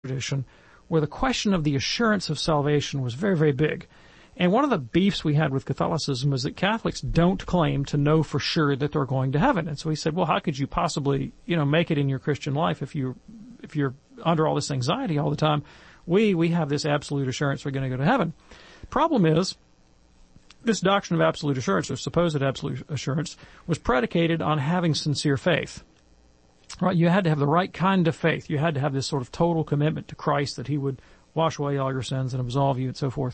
tradition where the question of the assurance of salvation was very, very big. And one of the beefs we had with Catholicism was that Catholics don't claim to know for sure that they're going to heaven. And so he said, well, how could you possibly, make it in your Christian life if you're under all this anxiety all the time? We have this absolute assurance we're going to go to heaven. Problem is, this doctrine of absolute assurance, or supposed absolute assurance, was predicated on having sincere faith. Right? You had to have the right kind of faith. You had to have this sort of total commitment to Christ that he would wash away all your sins and absolve you and so forth.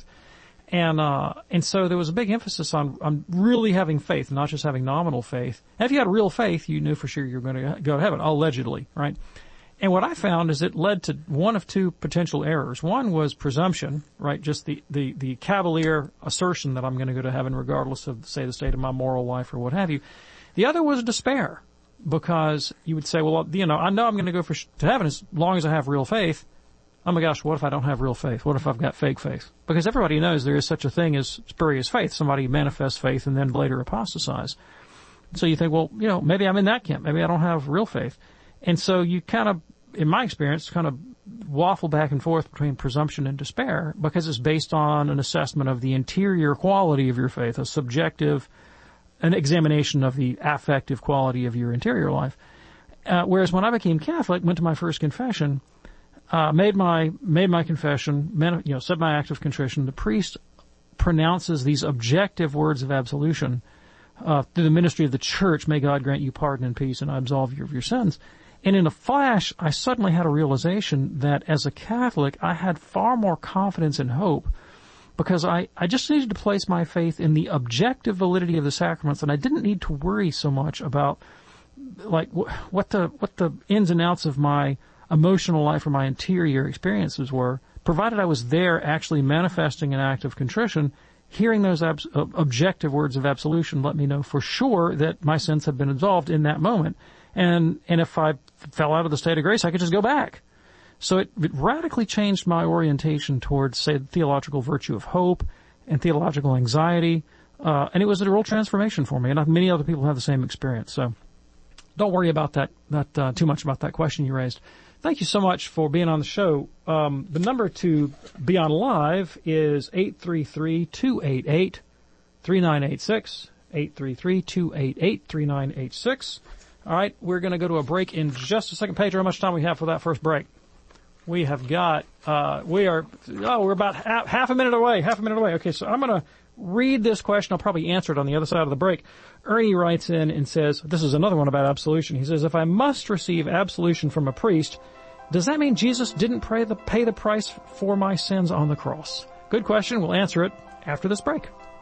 And so there was a big emphasis on really having faith, not just having nominal faith. And if you had real faith, you knew for sure you were going to go to heaven, allegedly, right? And what I found is it led to one of two potential errors. One was presumption, right? Just the cavalier assertion that I'm going to go to heaven regardless of, say, the state of my moral life or what have you. The other was despair, because you would say, well, I know I'm going to go to heaven as long as I have real faith. Oh my gosh, what if I don't have real faith? What if I've got fake faith? Because everybody knows there is such a thing as spurious faith. Somebody manifests faith and then later apostatize. So you think, well, maybe I'm in that camp. Maybe I don't have real faith. And so you kind of, in my experience, kind of waffle back and forth between presumption and despair because it's based on an assessment of the interior quality of your faith, an examination of the affective quality of your interior life. Whereas when I became Catholic, went to my first confession, made my confession, said my act of contrition, the priest pronounces these objective words of absolution through the ministry of the church. May God grant you pardon and peace, and I absolve you of your sins. And in a flash, I suddenly had a realization that as a Catholic, I had far more confidence and hope because I just needed to place my faith in the objective validity of the sacraments, and I didn't need to worry so much about what the ins and outs of my emotional life or my interior experiences were, provided I was there actually manifesting an act of contrition. Hearing those objective words of absolution let me know for sure that my sins have been absolved in that moment. And if I fell out of the state of grace, I could just go back. So it radically changed my orientation towards, say, the theological virtue of hope and theological anxiety. And it was a real transformation for me. And many other people have the same experience. So don't worry about that too much about that question you raised. Thank you so much for being on the show. The number to be on live is 833-288-3986, 833-288-3986. All right, we're going to go to a break in just a second. Pedro, how much time we have for that first break? We have got, we're about half a minute away. Okay, so I'm going to read this question. I'll probably answer it on the other side of the break. Ernie writes in and says, this is another one about absolution. He says, if I must receive absolution from a priest, does that mean Jesus didn't pay the price for my sins on the cross? Good question. We'll answer it after this break.